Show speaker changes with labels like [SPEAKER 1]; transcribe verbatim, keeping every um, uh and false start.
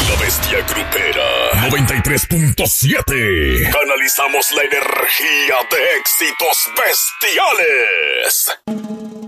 [SPEAKER 1] La Bestia Grupera noventa y tres punto siete. Canalizamos la energía de éxitos bestiales.